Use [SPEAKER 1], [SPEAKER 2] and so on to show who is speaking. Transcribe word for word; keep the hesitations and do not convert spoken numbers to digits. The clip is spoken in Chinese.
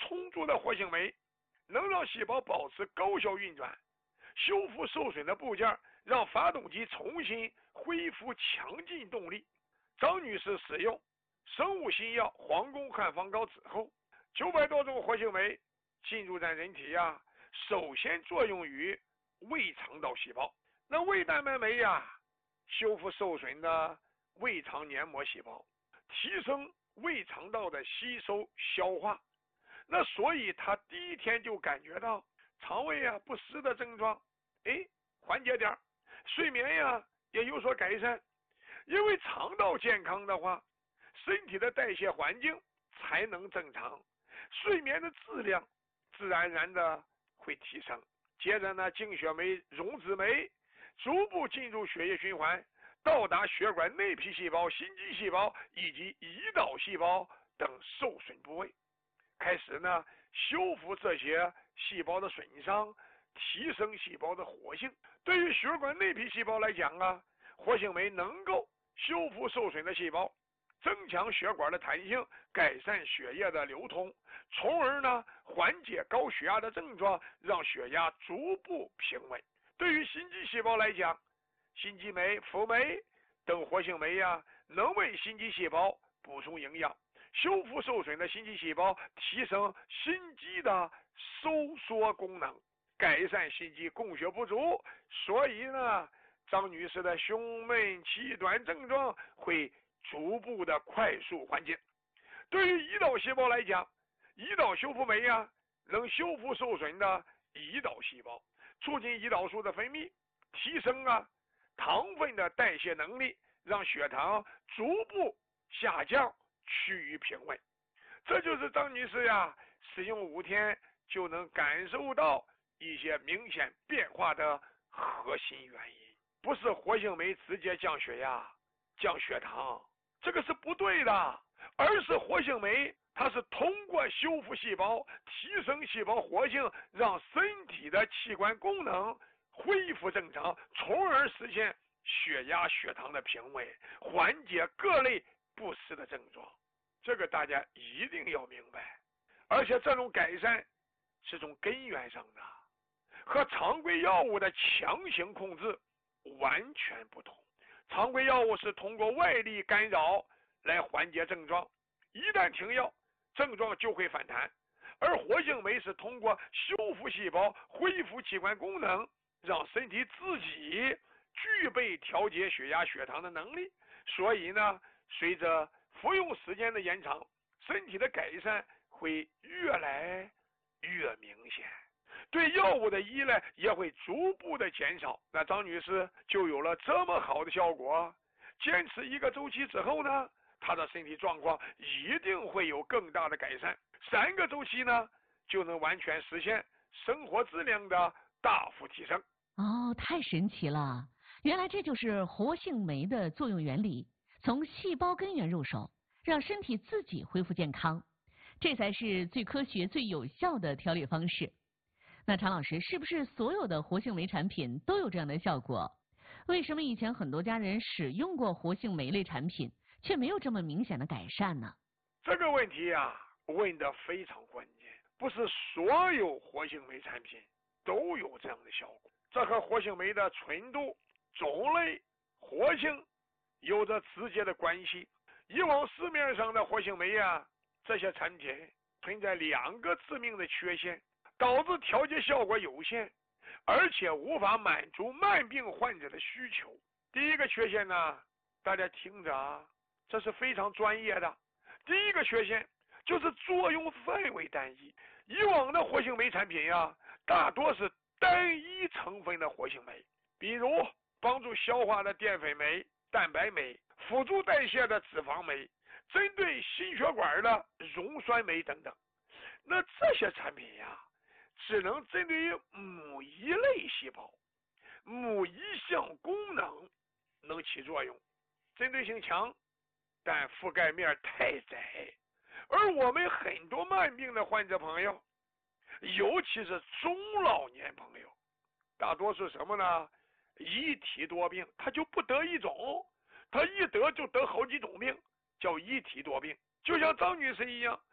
[SPEAKER 1] 充足的活性酶，能让细胞保持高效运转，修复受损的部件，让发动机重新恢复强劲动力。张女士使用生物新药黄宫汉方膏之后，九百多种活性酶进入咱人体呀，首先作用于胃肠道细胞。那胃蛋白酶呀，修复受损的胃肠黏膜细胞，提升胃肠道的吸收消化。那所以他第一天就感觉到肠胃啊不适的症状，哎，缓解点，睡眠呀也有所改善。因为肠道健康的话，身体的代谢环境才能正常，睡眠的质量自然而然的会提升。接着呢，净血酶、溶脂酶逐步进入血液循环，到达血管内皮细胞、心肌细胞以及胰岛细胞等受损部位，开始呢修复这些细胞的损伤，提升细胞的活性。对于血管内皮细胞来讲啊，活性酶能够修复受损的细胞，增强血管的弹性，改善血液的流通，从而呢缓解高血压的症状，让血压逐步平稳。对于心肌细胞来讲，心肌酶、辅酶等活性酶呀，能为心肌细胞补充营养，修复受损的心肌细胞，提升心肌的收缩功能，改善心肌供血不足。所以呢，张女士的胸闷气短症状会逐步的快速缓解。对于胰岛细胞来讲，胰岛修复酶呀，能修复受损的胰岛细胞，促进胰岛素的分泌，提升啊糖分的代谢能力，让血糖逐步下降，趋于平稳。这就是张女士呀使用五天就能感受到一些明显变化的核心原因。不是活性酶直接降血压、降血糖，这个是不对的，而是活性酶它是通过修复细胞，提升细胞活性，让身体的器官功能恢复正常，从而实现血压、血糖的平稳，缓解各类不适的症状。这个大家一定要明白。而且这种改善是从根源上的，和常规药物的强行控制完全不同。常规药物是通过外力干扰来缓解症状，一旦停药，症状就会反弹。而活性酶是通过修复细胞、恢复器官功能，让身体自己具备调节血压、血糖的能力。所以呢，随着服用时间的延长，身体的改善会越来越明显，对药物的依赖也会逐步的减少。那张女士就有了这么好的效果。坚持一个周期之后呢，她的身体状况一定会有更大的改善。三个周期呢，就能完全实现生活质量的大幅提升。
[SPEAKER 2] 哦，太神奇了！原来这就是活性酶的作用原理，从细胞根源入手，让身体自己恢复健康，这才是最科学、最有效的调理方式。那常老师，是不是所有的活性酶产品都有这样的效果？为什么以前很多家人使用过活性酶类产品，却没有这么明显的改善呢？
[SPEAKER 1] 这个问题啊，问得非常关键。不是所有活性酶产品都有这样的效果，这和活性酶的纯度、种类、活性有着直接的关系。以往市面上的活性酶啊，这些产品存在两个致命的缺陷，导致调节效果有限，而且无法满足慢病患者的需求。第一个缺陷呢，大家听着啊，这是非常专业的。第一个缺陷就是作用范围单一。以往的活性酶产品呀，大多是单一成分的活性酶，比如帮助消化的淀粉酶、蛋白酶，辅助代谢的脂肪酶，针对心血管的溶酸酶等等。那这些产品呀，只能针对于某一类细胞、某一项功能能起作用，针对性强，但覆盖面太窄。而我们很多慢病的患者朋友，尤其是中老年朋友，大多数什么呢？一体多病，他就不得一种，他一得就得好几种病，叫一体多病。就像张女士一样，